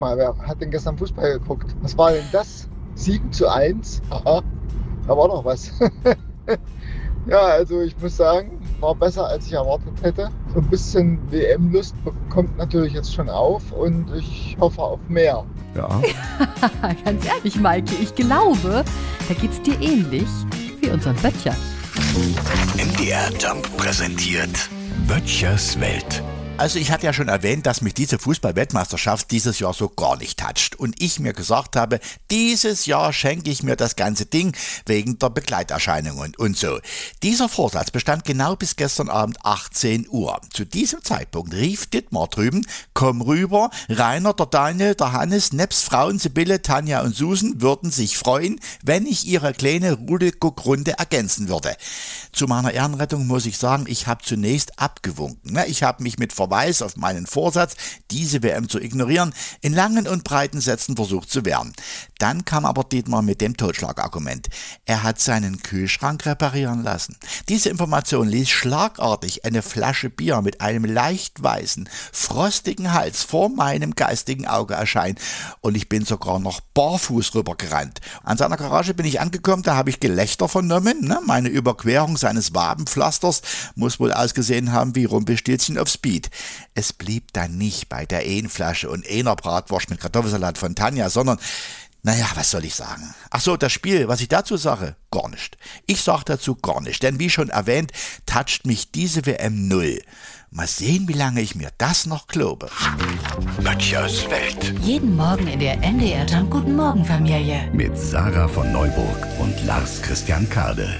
Mal, wer hat denn gestern Fußball geguckt? Was war denn das? 7:1? Aha, da war noch was. Ja, also ich muss sagen, war besser, als ich erwartet hätte. So ein bisschen WM-Lust kommt natürlich jetzt schon auf und ich hoffe auf mehr. Ja. Ganz ehrlich, Maike, ich glaube, da geht's dir ähnlich wie unserem Böttcher. MDR Jump präsentiert Böttchers Welt. Also ich hatte ja schon erwähnt, dass mich diese Fußball-Weltmeisterschaft dieses Jahr so gar nicht toucht. Und ich mir gesagt habe, dieses Jahr schenke ich mir das ganze Ding wegen der Begleiterscheinungen und so. Dieser Vorsatz bestand genau bis gestern Abend 18 Uhr. Zu diesem Zeitpunkt rief Dietmar drüben, komm rüber, Rainer, der Daniel, der Hannes, nebst Frauen Sibylle, Tanja und Susan würden sich freuen, wenn ich ihre kleine Rudelguck-Runde ergänzen würde. Zu meiner Ehrenrettung muss ich sagen, ich habe zunächst abgewunken. Ich habe mich mit Verweis auf meinen Vorsatz, diese WM zu ignorieren, in langen und breiten Sätzen versucht zu wehren. Dann kam aber Dietmar mit dem Totschlagargument. Er hat seinen Kühlschrank reparieren lassen. Diese Information ließ schlagartig eine Flasche Bier mit einem leicht weißen, frostigen Hals vor meinem geistigen Auge erscheinen und ich bin sogar noch barfuß rübergerannt. An seiner Garage bin ich angekommen, da habe ich Gelächter vernommen. Meine Überquerung seines Wabenpflasters muss wohl ausgesehen haben wie Rumpelstilzchen auf Speed. Es blieb dann nicht bei der Flasche und einer Bratwurst mit Kartoffelsalat von Tanja, sondern, naja, was soll ich sagen? Ach so, das Spiel, was ich dazu sage? Gar nicht. Ich sage dazu gar nicht, denn wie schon erwähnt, toucht mich diese WM null. Mal sehen, wie lange ich mir das noch glaube. Böttchers Welt. Jeden Morgen in der MDR Jump Guten Morgen Familie. Mit Sarah von Neuburg und Lars Christian Kade.